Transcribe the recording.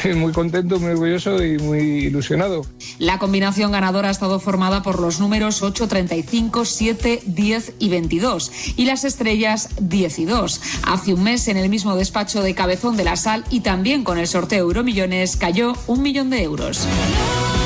muy contento, muy orgulloso y muy ilusionado. La combinación ganadora ha estado formada por los números 8, 35, 7, 10 y 22 y las estrellas 10 y 2. Hace un mes, en el mismo despacho de Cabezón de la Sal y también con el sorteo Euromillones, cayó 1 millón de euros.